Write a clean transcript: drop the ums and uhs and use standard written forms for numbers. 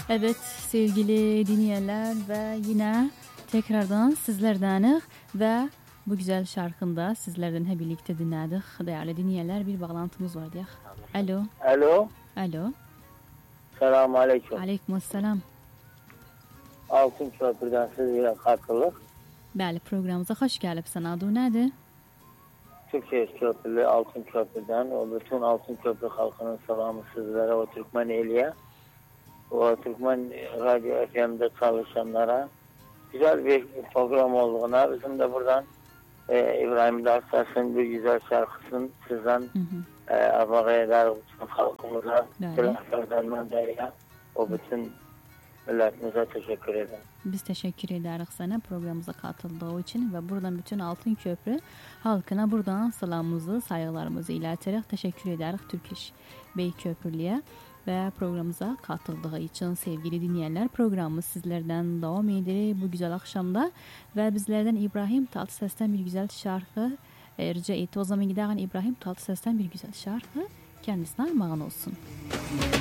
Evet sevgili dinleyenler ve yine tekrardan sizlerdenik ve bu güzel şarkında sizlerden hep birlikte dinledik. Değerli dinleyenler bir bağlantımız var diye. Alo. Alo. Alo. Selamun aleyküm. Aleykümselam. Altın Köprü'den sizlere katılır. Bəli, programımıza hoş gelipsin. Adı nedir? Türkiye Köprülü Altın Köprü'den o bütün Altın Köprü halkının selamı sizlere, o Türkmen Eli'ye, o Türkmen Radyo FM'de çalışanlara güzel bir program olduğuna, bizim de buradan İbrahim Darsas'ın bir güzel şarkısını sizden armağan eder bütün halkımıza, silahlardan derya, o bütün milletimize teşekkür ederim. Biz teşekkür ederiz sana programımıza katıldığı için ve buradan bütün Altın Köprü halkına buradan selamımızı, saygılarımızı ileterek teşekkür ederiz Türk İş Bey Köprülü'ye ve programımıza katıldığı için. Sevgili dinleyenler, programımız sizlerden devam ediyor bu güzel akşamda ve bizlerden İbrahim Tatlıses'ten bir güzel şarkı rica etti. O zaman gidelim İbrahim Tatlıses'ten bir güzel şarkı kendisine armağan olsun.